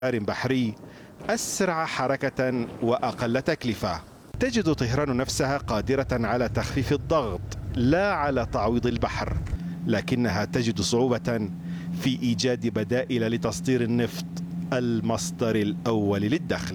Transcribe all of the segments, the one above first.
بحري أسرع حركة وأقل تكلفة. تجد طهران نفسها قادرة على تخفيف الضغط لا على تعويض البحر، لكنها تجد صعوبة في إيجاد بدائل لتصدير النفط المصدر الأول للدخل.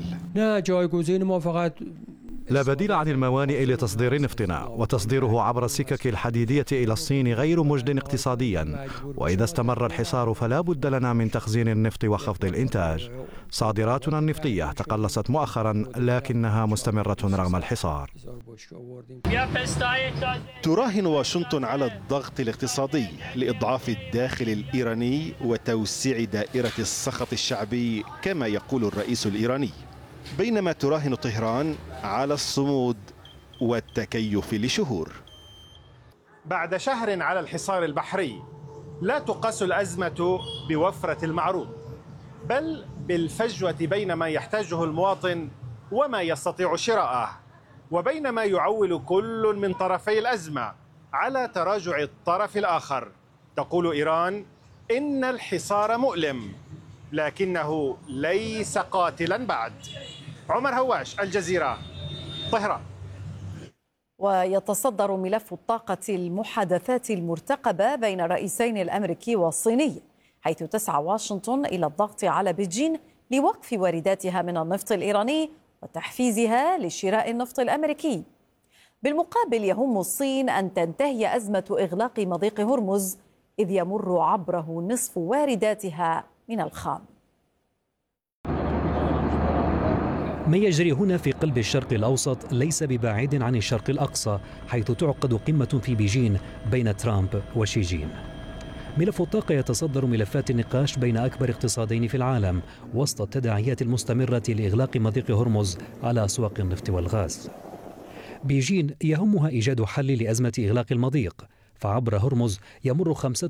لا بديل عن الموانئ لتصدير نفطنا، وتصديره عبر السكك الحديدية إلى الصين غير مجد اقتصاديا، وإذا استمر الحصار فلا بد لنا من تخزين النفط وخفض الإنتاج. صادراتنا النفطية تقلصت مؤخرا لكنها مستمرة رغم الحصار. تراهن واشنطن على الضغط الاقتصادي لإضعاف الداخل الإيراني وتوسيع دائرة السخط الشعبي كما يقول الرئيس الإيراني، بينما تراهن طهران على الصمود والتكيف لشهور. بعد شهر على الحصار البحري لا تقاس الأزمة بوفرة المعروض، بل بالفجوة بين ما يحتاجه المواطن وما يستطيع شراءه، وبين ما يعول كل من طرفي الأزمة على تراجع الطرف الآخر. تقول إيران إن الحصار مؤلم لكنه ليس قاتلا بعد. عمر هواش، الجزيرة، طهران. ويتصدر ملف الطاقة المحادثات المرتقبة بين الرئيسين الأمريكي والصيني، حيث تسعى واشنطن إلى الضغط على بيجين لوقف وارداتها من النفط الإيراني وتحفيزها لشراء النفط الأمريكي. بالمقابل يهم الصين أن تنتهي أزمة إغلاق مضيق هرمز، إذ يمر عبره نصف وارداتها من الخام. ما يجري هنا في قلب الشرق الأوسط ليس ببعيد عن الشرق الأقصى، حيث تعقد قمة في بيجين بين ترامب وشي جين. ملف الطاقة يتصدر ملفات النقاش بين أكبر اقتصادين في العالم وسط التداعيات المستمرة لإغلاق مضيق هرمز على أسواق النفط والغاز. بيجين يهمها إيجاد حل لأزمة إغلاق المضيق، فعبر هرمز يمر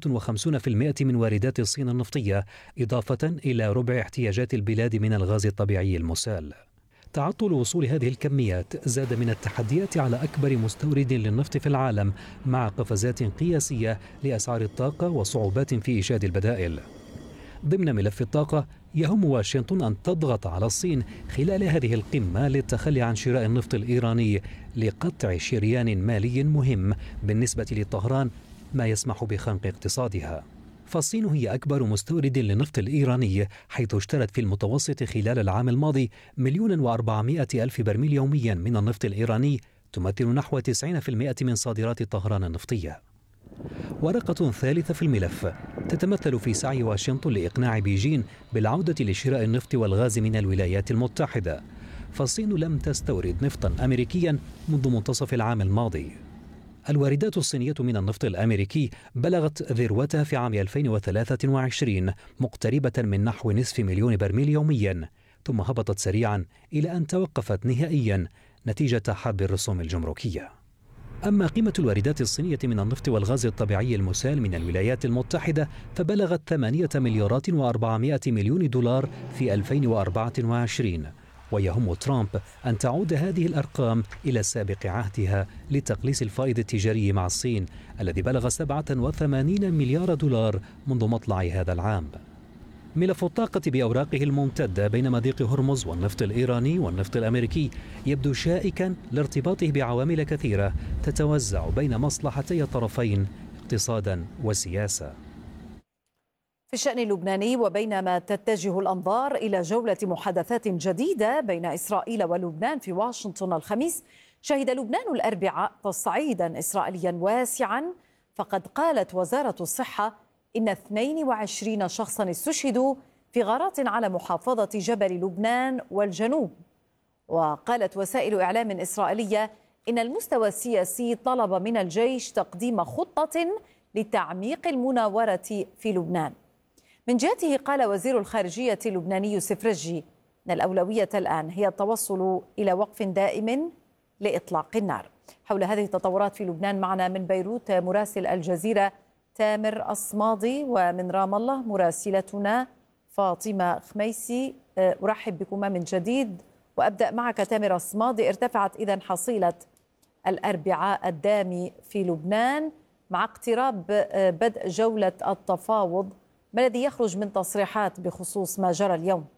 55% من واردات الصين النفطية، إضافة إلى ربع احتياجات البلاد من الغاز الطبيعي المسال. تعطل وصول هذه الكميات زاد من التحديات على أكبر مستورد للنفط في العالم، مع قفزات قياسية لأسعار الطاقة وصعوبات في إيجاد البدائل. ضمن ملف الطاقة يهم واشنطن أن تضغط على الصين خلال هذه القمة للتخلي عن شراء النفط الإيراني لقطع شريان مالي مهم بالنسبة لطهران، ما يسمح بخنق اقتصادها. فالصين هي أكبر مستورد للنفط الإيراني، حيث اشترت في المتوسط خلال العام الماضي 1,400,000 برميل يوميا من النفط الإيراني، تمثل نحو 90% من صادرات طهران النفطية. ورقة ثالثة في الملف تتمثل في سعي واشنطن لإقناع بيجين بالعودة لشراء النفط والغاز من الولايات المتحدة، فالصين لم تستورد نفطا أمريكيا منذ منتصف العام الماضي. الواردات الصينية من النفط الأمريكي بلغت ذروتها في عام 2023 مقتربة من نحو نصف مليون برميل يوميا، ثم هبطت سريعا إلى أن توقفت نهائيا نتيجة حرب الرسوم الجمركية. أما قيمة الواردات الصينية من النفط والغاز الطبيعي المسال من الولايات المتحدة فبلغت 8,400,000,000 دولار في 2024، ويهم ترامب أن تعود هذه الأرقام إلى سابق عهدها لتقليص الفائض التجاري مع الصين الذي بلغ 87 مليار دولار منذ مطلع هذا العام. ملف الطاقة بأوراقه الممتدة بين مضيق هرمز والنفط الإيراني والنفط الأمريكي يبدو شائكا لارتباطه بعوامل كثيرة تتوزع بين مصلحتي الطرفين اقتصادا وسياسة. في الشأن اللبناني، وبينما تتجه الأنظار إلى جولة محادثات جديدة بين إسرائيل ولبنان في واشنطن الخميس، شهد لبنان الأربعاء تصعيدا إسرائيليا واسعا، فقد قالت وزارة الصحة إن 22 شخصا استشهدوا في غارات على محافظة جبل لبنان والجنوب. وقالت وسائل إعلام إسرائيلية إن المستوى السياسي طلب من الجيش تقديم خطة لتعميق المناورة في لبنان. من جهته قال وزير الخارجية اللبناني يوسف رجي أن الأولوية الآن هي التوصل إلى وقف دائم لإطلاق النار. حول هذه التطورات في لبنان معنا من بيروت مراسل الجزيرة تامر الصمادي، ومن رام الله مراسلتنا فاطمة خميسي. أرحب بكما من جديد، وأبدأ معك تامر الصمادي. ارتفعت إذن حصيلة الأربعاء الدامي في لبنان مع اقتراب بدء جولة التفاوض، ما الذي يخرج من تصريحات بخصوص ما جرى اليوم؟